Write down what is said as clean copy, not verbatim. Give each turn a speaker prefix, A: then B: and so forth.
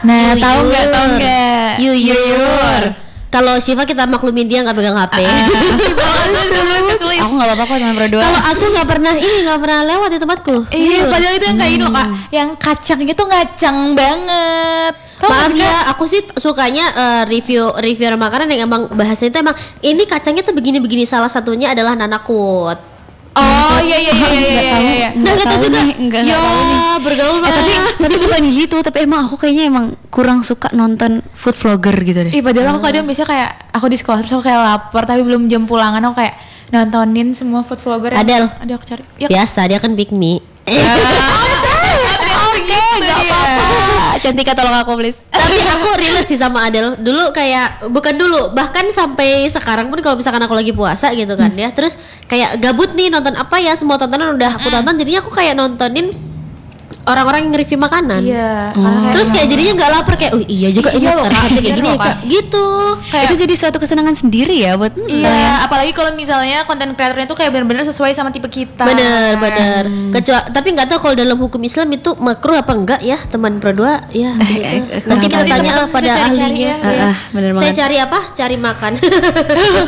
A: Nah, tahu nggak?
B: Yuyur. Kalau Syifa kita maklumin dia nggak pegang HP.
A: Aku nggak apa-apa kok teman berdua.
B: Kalau aku nggak pernah lewat di tempatku.
A: Iya, padahal itu yang kayak ini loh Kak, yang kacang itu ngacang banget.
B: Maaf ya, aku sih sukanya review makanan yang emang bahasanya itu emang ini kacangnya tuh begini-begini. Salah satunya adalah nanakut.
A: Oh iya.
B: Nggak tahu juga.
A: Enggak tahu nih.
B: Bergaul
A: Tapi bukan gitu, tapi emang aku kayaknya emang kurang suka nonton food vlogger gitu deh.
C: Padahal aku kadang biasanya kayak aku di sekolah terus aku kayak lapar tapi belum jam pulangan, aku kayak nontonin semua food vlogger.
B: Adel.
C: Ada aku cari.
B: Biasa dia kan pick me.
A: Oke, nggak apa-apa. Cantika tolong aku please.
B: Tapi aku relate sih sama Adel. Dulu bahkan sampai sekarang pun kalau misalkan aku lagi puasa gitu kan ya, terus kayak gabut nih nonton apa ya, semua tontonan udah aku tonton, jadinya aku kayak nontonin orang-orang yang nge-review makanan.
C: Iya.
B: Terus kayak jadinya nggak lapar kayak, iya juga ini sekarang kayak gini ya, Kak. Gitu.
A: Kayak itu jadi suatu kesenangan sendiri ya buat.
C: Iya, apalagi kalau misalnya konten kreatornya tuh kayak benar-benar sesuai sama tipe kita.
B: Bener. Tapi nggak tahu kalau dalam hukum Islam itu makruh apa enggak ya, teman berdua ya. Nanti kita tanya pada ahlinya.
A: Bener banget.
B: Saya cari apa? Cari makan.